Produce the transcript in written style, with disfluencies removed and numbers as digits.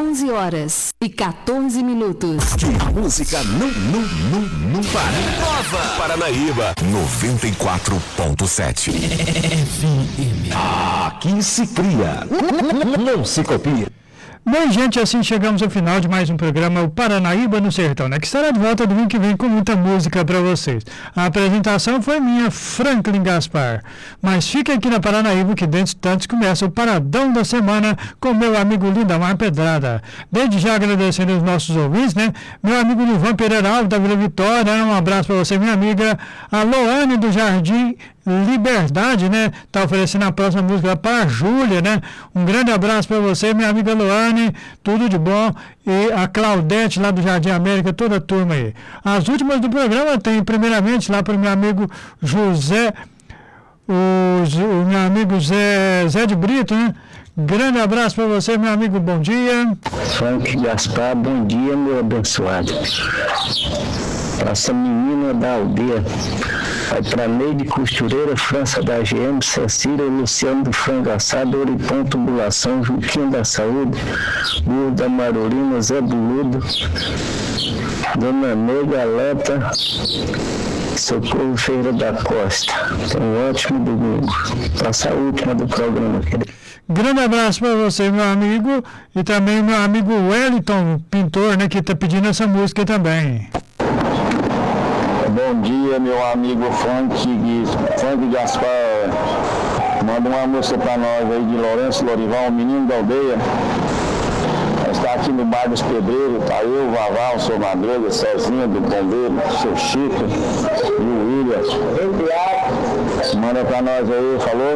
11 horas e 14 minutos. Que música não para. Nova Paranaíba 94.7 FM. Aqui se cria, não se copia. Bem, gente, assim chegamos ao final de mais um programa, o Paranaíba no Sertão, né? Que estará de volta domingo que vem com muita música para vocês. A apresentação foi minha, Franklin Gaspar. Mas fique aqui na Paranaíba que dentro de instantes começa o Paradão da Semana com meu amigo Lindamar Pedrada. Desde já agradecendo os nossos ouvintes, né? Meu amigo Nivan Pereira Alves da Vila Vitória, um abraço para você, minha amiga. A Loane do Jardim Liberdade, né? Tá oferecendo a próxima música para a Júlia, né? Um grande abraço para você, minha amiga Loane, tudo de bom. E a Claudete lá do Jardim América, toda a turma aí. As últimas do programa tem primeiramente lá para o meu amigo José, o meu amigo Zé de Brito, né? Grande abraço para você, meu amigo, bom dia. Frank Gaspar, bom dia, meu abençoado. Para essa menina da aldeia, vai para Neide Costureira, França da GM, Cecília, Luciano do Frango Assado, Oripão Tubulação, Juquinho da Saúde, Burro da Marorina, Zé Buludo, Dona Nega Leta, Socorro Feira da Costa. Tenha um ótimo domingo. Passa a última do programa, querido. Grande abraço para você, meu amigo, e também meu amigo Wellington, pintor, né, que está pedindo essa música também. Bom dia, meu amigo Frank Gaspar. Manda uma música para nós aí de Lourenço Lorival, o menino da aldeia. Nós está aqui no bairro dos Pedreiros, tá eu, o Vavá, o seu Madruga, Cezinha do Bombeiro, o seu Chico e o William. Manda para nós aí, falou?